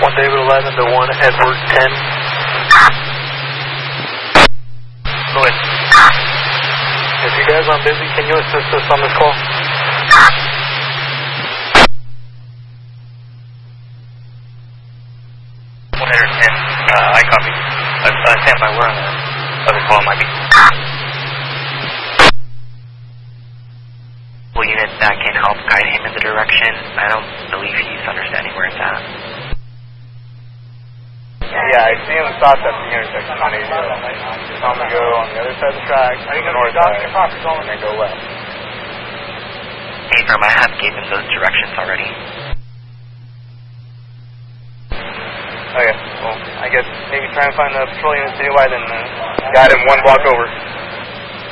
1 David 11 to 1 Edward 10. Go ahead. If you guys aren't busy, can you assist us on this call? I copy. Stand by. We're on the other call. Might be. Well, unit that can help guide him in the direction. I don't believe he's understanding where it's at. Yeah, I see him stop at the intersection on 80. Tell him to go on the other side of the track, north side, and then go left. Hey, firm, I have gave him those directions already. Okay, well, I guess maybe try and find the patrol unit citywide and got him 1 block over.